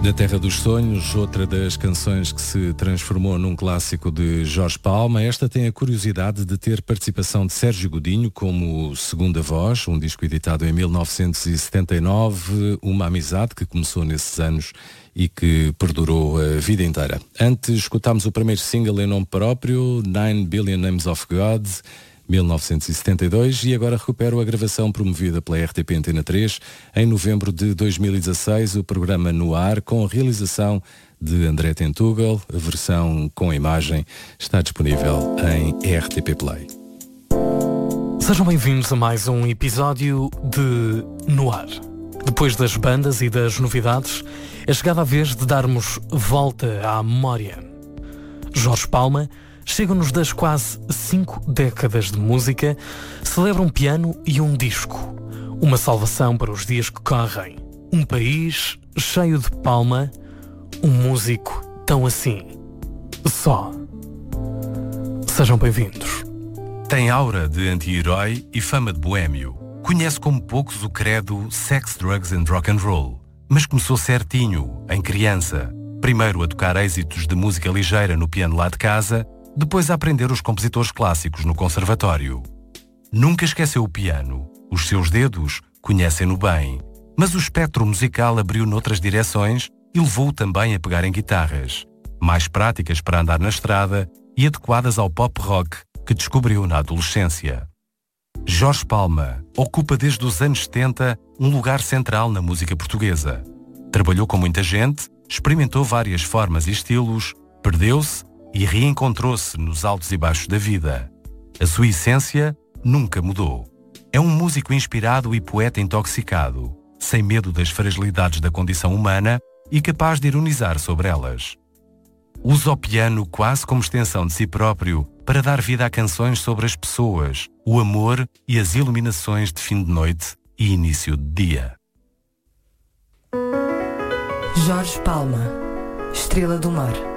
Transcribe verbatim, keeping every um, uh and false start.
Da Terra dos Sonhos, outra das canções que se transformou num clássico de Jorge Palma. Esta tem a curiosidade de ter participação de Sérgio Godinho como segunda voz, um disco editado em mil novecentos e setenta e nove, uma amizade que começou nesses anos e que perdurou a vida inteira. Antes escutámos o primeiro single em nome próprio, Nine Billion Names of God, mil novecentos e setenta e dois, e agora recupero a gravação promovida pela R T P Antena três em novembro de dois mil e dezasseis, o programa No Ar, com a realização de André Tentugal. A versão com imagem está disponível em R T P Play. Sejam bem-vindos a mais um episódio de No Ar. Depois das bandas e das novidades, é chegada a vez de darmos volta à memória. Jorge Palma chega-nos das quase cinco décadas de música, celebra um piano e um disco. Uma salvação para os dias que correm. Um país cheio de Palma, um músico tão assim. Só. Sejam bem-vindos. Tem aura de anti-herói e fama de boémio. Conhece como poucos o credo Sex, Drugs and Rock and Roll. Mas começou certinho, em criança. Primeiro a tocar êxitos de música ligeira no piano lá de casa, depois a aprender os compositores clássicos no conservatório. Nunca esqueceu o piano. Os seus dedos conhecem-no bem. Mas o espectro musical abriu noutras direções e levou-o também a pegar em guitarras, mais práticas para andar na estrada e adequadas ao pop rock que descobriu na adolescência. Jorge Palma ocupa desde os anos setenta um lugar central na música portuguesa. Trabalhou com muita gente, experimentou várias formas e estilos, perdeu-se e reencontrou-se nos altos e baixos da vida. A sua essência nunca mudou. É um músico inspirado e poeta intoxicado, sem medo das fragilidades da condição humana e capaz de ironizar sobre elas. Usa o piano quase como extensão de si próprio para dar vida a canções sobre as pessoas, o amor e as iluminações de fim de noite e início de dia. Jorge Palma, Estrela do Mar.